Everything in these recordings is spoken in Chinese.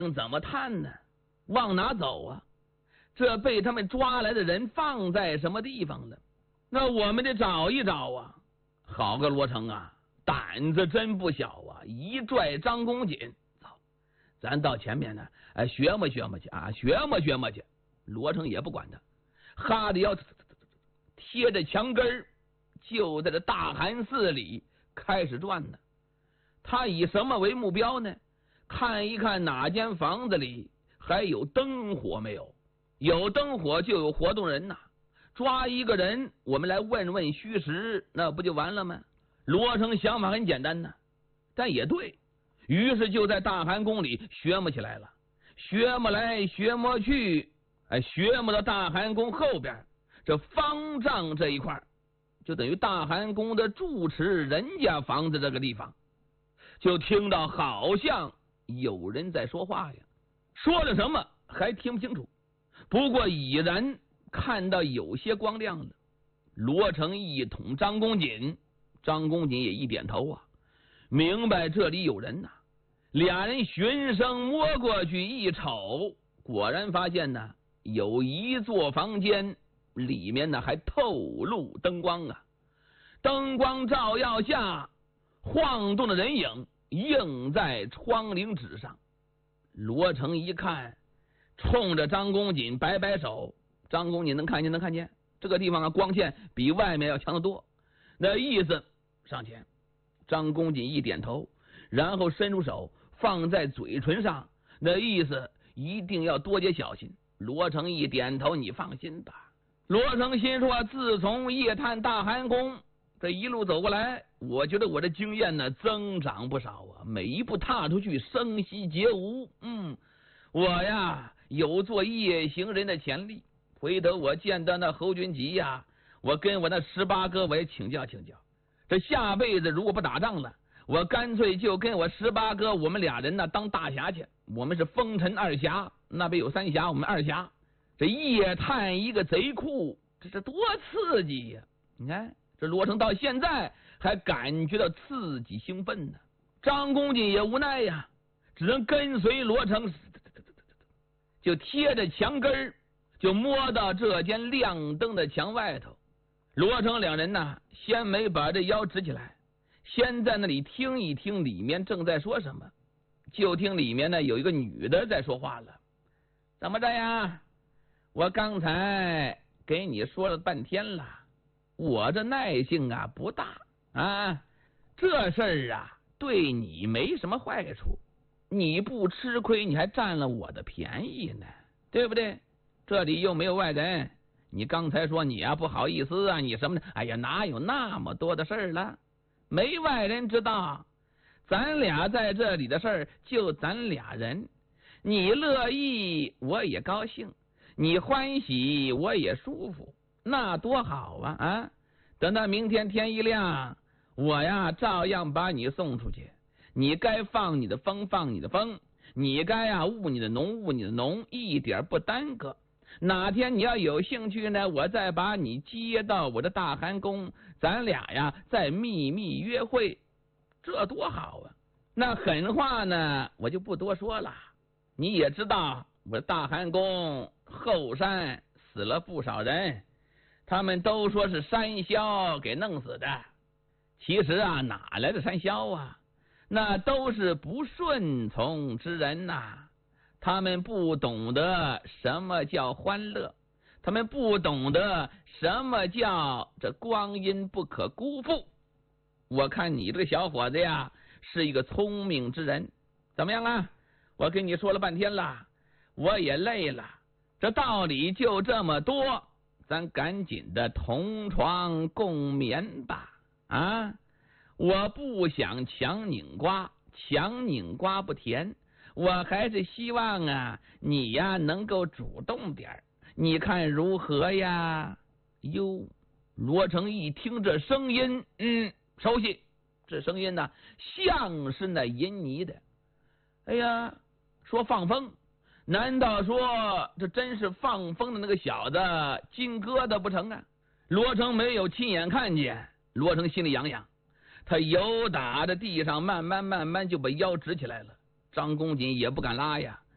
怎么探呢？往哪走啊？这被他们抓来的人放在什么地方了？那我们得找一找啊！好个罗成啊，胆子真不小啊！一拽张公瑾，走，咱到前面呢，学摸学摸去啊，学摸学摸去。罗成也不管他，哈的腰贴着墙根就在这大寒寺里开始转呢。他以什么为目标呢？看一看哪间房子里还有灯火没有，有灯火就有活动人呐。抓一个人，我们来问问虚实，那不就完了吗？罗成想法很简单呐，但也对，于是就在大寒宫里学摸起来了，学摸来学摸去，学摸到大寒宫后边这方丈这一块，就等于大寒宫的住持人家房子这个地方，就听到好像有人在说话呀，说了什么还听不清楚，不过已然看到有些光亮了。罗成一捅张公瑾，张公瑾也一点头啊，明白这里有人呐。俩人循声摸过去一瞅，果然发现呢，有一座房间，里面呢还透露灯光啊，灯光照耀下，晃动的人影映在窗棂纸上。罗成一看，冲着张公瑾摆摆手。张公瑾能看见，能看见这个地方啊，光线比外面要强得多。那意思上前，张公瑾一点头，然后伸出手放在嘴唇上，那意思一定要多加小心。罗成一点头，你放心吧。罗成心说，自从夜探大寒宫这一路走过来，我觉得我的经验呢增长不少啊，每一步踏出去生息皆无。我呀有做夜行人的潜力。回头我见到那侯君集呀，我跟我那18哥我也请教请教。这下辈子如果不打仗了，我干脆就跟我18哥我们俩人呢当大侠去。我们是风尘二侠，那边有3侠，我们2侠。这夜探一个贼库，这是多刺激呀！你看这罗成到现在还感觉到刺激兴奋呢。张公瑾也无奈呀，只能跟随罗成，就贴着墙根就摸到这间亮灯的墙外头。罗成两人呢，先没把这腰直起来，先在那里听一听里面正在说什么。就听里面呢有一个女的在说话了。怎么着呀？我刚才给你说了半天了，我这耐性啊不大啊，这事儿啊对你没什么坏处，你不吃亏，你还占了我的便宜呢，对不对？这里又没有外人，你刚才说你啊不好意思啊，你什么的，哎呀，哪有那么多的事儿了？没外人知道，咱俩在这里的事儿就咱俩人，你乐意我也高兴，你欢喜我也舒服，那多好啊！等到明天天一亮，我呀照样把你送出去，你该放你的风放你的风，你该务你的农务你的农，一点不耽搁。哪天你要有兴趣呢，我再把你接到我的大寒宫，咱俩呀再秘密约会，这多好啊！那狠话呢我就不多说了，你也知道我的大寒宫后山死了不少人，他们都说是山魈给弄死的，其实啊哪来的山魈啊？那都是不顺从之人呐，他们不懂得什么叫欢乐，他们不懂得什么叫这光阴不可辜负。我看你这个小伙子呀是一个聪明之人，怎么样啊？我跟你说了半天了，我也累了，这道理就这么多，咱赶紧的同床共眠吧。我不想强拧瓜，强拧瓜不甜，我还是希望啊你呀能够主动点，你看如何呀？哟，罗成一听这声音，熟悉，这声音呢像是那银泥的。哎呀，说放风，难道说这真是放风的那个小子金疙瘩不成啊？罗成没有亲眼看见，罗成心里痒痒，他由打着地上慢慢就把腰直起来了。张公瑾也不敢拉呀，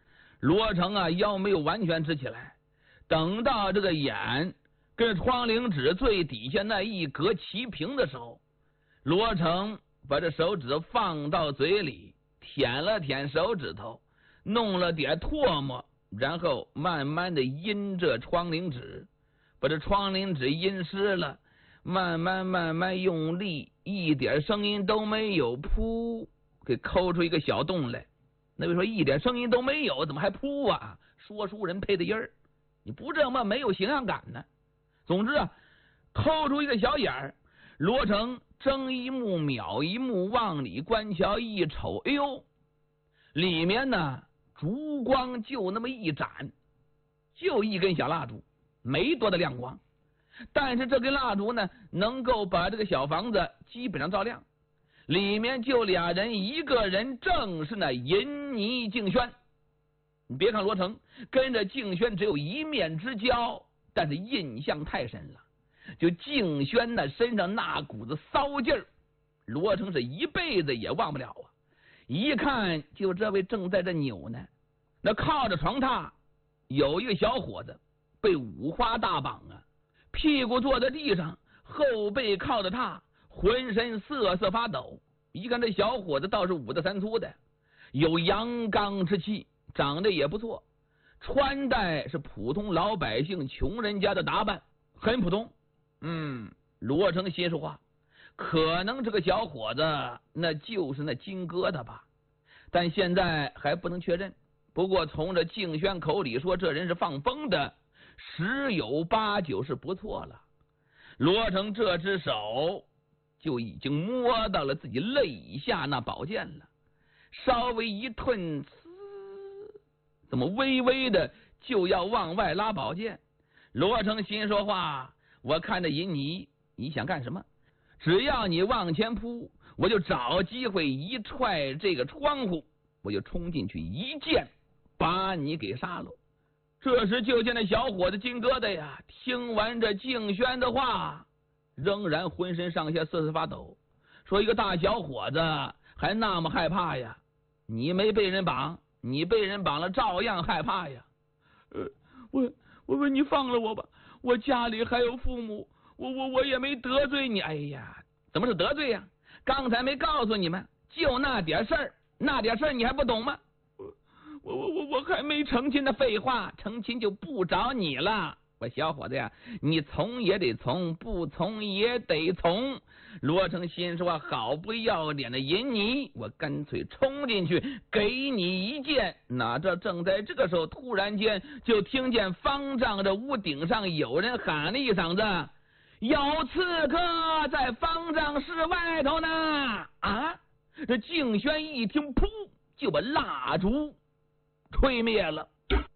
罗成啊腰没有完全直起来，等到这个眼跟窗棂纸最底下那一格齐平的时候，罗成把这手指头放到嘴里，舔了舔手指头，弄了点唾沫，然后慢慢的阴这窗棂纸，把这窗棂纸阴湿了，慢慢用力，一点声音都没有，噗，给抠出一个小洞来。那位说一点声音都没有，怎么还噗啊？说书人配的音儿，你不这么没有形象感呢？总之啊，抠出一个小眼儿，罗成睁一目秒一目，往里观瞧一瞅，哎呦，里面呢烛光就那么一盏，就一根小蜡烛，没多大亮光，但是这根蜡烛呢能够把这个小房子基本上照亮。里面就俩人，一个人正是那银泥敬轩。你别看罗成跟着敬轩只有一面之交，但是印象太深了。就敬轩那身上那股子骚劲儿，罗成是一辈子也忘不了啊。一看就这位正在这扭呢，那靠着床榻有一个小伙子，被五花大绑啊，屁股坐在地上，后背靠着榻，浑身瑟瑟发抖。一看这小伙子倒是五大三粗的，有阳刚之气，长得也不错，穿戴是普通老百姓穷人家的打扮，很普通。罗成心说话，可能这个小伙子那就是那金疙瘩吧，但现在还不能确认。不过从这敬轩口里说这人是放风的，十有八九是不错了。罗成这只手就已经摸到了自己肋下那宝剑了，稍微一顿，怎么微微的就要往外拉宝剑。罗成心说话，我看着银泥，你想干什么？只要你往前扑，我就找机会一踹这个窗户，我就冲进去一剑把你给杀了。这时就见那小伙子金疙瘩呀，听完这敬轩的话，仍然浑身上下瑟瑟发抖，说一个大小伙子还那么害怕呀？你没被人绑，你被人绑了照样害怕呀。我你放了我吧，我家里还有父母，我也没得罪你。哎呀，怎么是得罪呀？刚才没告诉你们，就那点事儿，那点事儿你还不懂吗？我还没成亲的，废话，成亲就不找你了。我小伙子呀，你从也得从，不从也得从。罗成心说好不要脸的银泥，我干脆冲进去给你一剑。哪知正在这个时候，突然间就听见方丈的屋顶上有人喊了一嗓子：有刺客在方丈室外头呢！啊！这敬轩一听，噗，就把蜡烛吹灭了。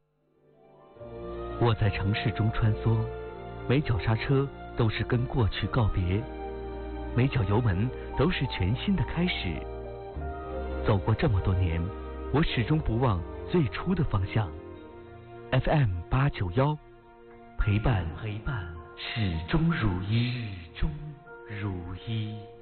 我在城市中穿梭，每脚刹车都是跟过去告别，每脚油门都是全新的开始。走过这么多年，我始终不忘最初的方向。FM 891，陪伴始终如一。